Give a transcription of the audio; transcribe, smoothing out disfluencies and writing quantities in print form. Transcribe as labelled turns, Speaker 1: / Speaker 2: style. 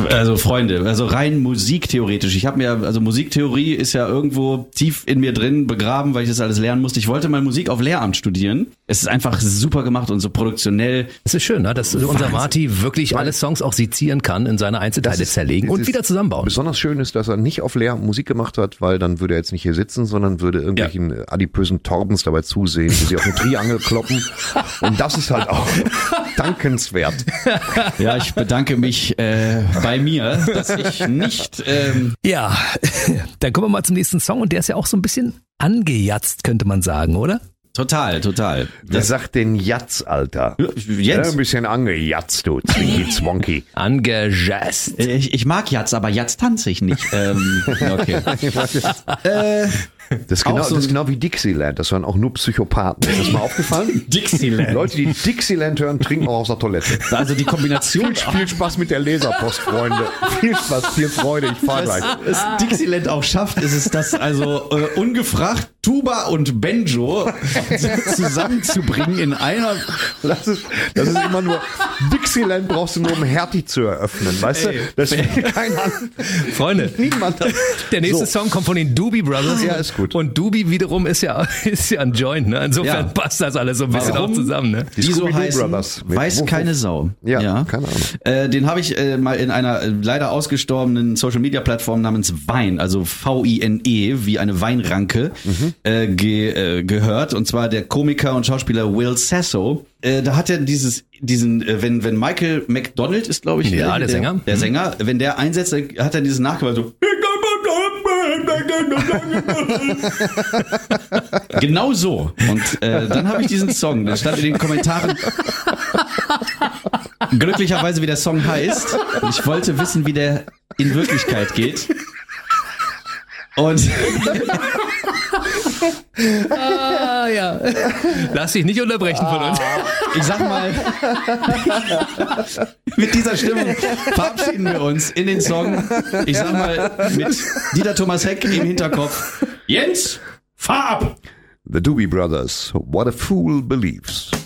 Speaker 1: Also Freunde, also rein musiktheoretisch. Ich habe mir, also Musiktheorie ist ja irgendwo tief in mir drin begraben, weil ich das alles lernen musste. Ich wollte mal Musik auf Lehramt studieren. Es ist einfach super gemacht und so produktionell.
Speaker 2: Es ist schön, ne, dass unser Marty wirklich alle Songs auch sezieren kann, in seine Einzelteile zerlegen und wieder zusammenbauen.
Speaker 3: Besonders schön ist, dass er nicht auf Lehramt Musik gemacht hat, weil dann würde er jetzt nicht hier sitzen, sondern würde irgendwelchen adipösen Torbens dabei zusehen, wie sie auf eine Triangel kloppen. Und das ist halt auch dankenswert.
Speaker 1: Ja, ich bedanke mich bei mir, dass ich nicht...
Speaker 2: Ja, dann kommen wir mal zum nächsten Song und der ist ja auch so ein bisschen angejatzt, könnte man sagen, oder?
Speaker 1: Total.
Speaker 3: Wer sagt denn Jatz, Alter?
Speaker 1: Jetzt?
Speaker 3: Ein bisschen angejatzt, du Zwinky Zwonky.
Speaker 2: Angejazzt.
Speaker 1: Ich mag Jatz, aber Jatz tanze ich nicht. Okay.
Speaker 3: Das ist genau wie Dixieland, das hören auch nur Psychopathen. Ist das mal aufgefallen?
Speaker 1: Dixieland.
Speaker 3: Leute, die Dixieland hören, trinken auch aus der Toilette.
Speaker 1: Also die Kombination...
Speaker 3: Viel Spaß mit der Leserpost, Freunde. Viel Spaß, viel Freude, ich fahr gleich.
Speaker 1: Was Dixieland auch schafft, ist es, das also ungefragt Tuba und Banjo zusammenzubringen in einer...
Speaker 3: Das ist immer nur... Dixieland brauchst du nur, um Hertie zu eröffnen, weißt du? Das will keiner...
Speaker 2: Freunde,
Speaker 3: Niemand...
Speaker 2: der nächste Song kommt von den Doobie Brothers.
Speaker 3: Ja, ist gut.
Speaker 2: Und Doobie wiederum ist ja ein Joint, ne? Insofern passt das alles so ein bisschen auch zusammen, ne?
Speaker 1: Die so
Speaker 3: Scooby-Doo
Speaker 1: heißen,
Speaker 3: Brothers.
Speaker 1: weiß keine Sau.
Speaker 3: Ja, keine Ahnung.
Speaker 1: Den habe ich mal in einer leider ausgestorbenen Social-Media-Plattform namens Vine, also V-I-N-E, wie eine Weinranke, gehört. Und zwar der Komiker und Schauspieler Will Sasso. Da hat er wenn Michael McDonald ist, glaube ich,
Speaker 2: der Sänger.
Speaker 1: Der Sänger, wenn der einsetzt, hat er dieses Nachgemacht so. Genau so. Und dann habe ich diesen Song, da stand in den Kommentaren glücklicherweise, wie der Song heißt. Und ich wollte wissen, wie der in Wirklichkeit geht. Und
Speaker 2: ja. Lass dich nicht unterbrechen von uns.
Speaker 1: ich sag mal, mit dieser Stimmung verabschieden wir uns in den Song. Ich sag mal, mit Dieter Thomas Heck im Hinterkopf. Jens, fahr ab!
Speaker 3: The Doobie Brothers, What a Fool Believes.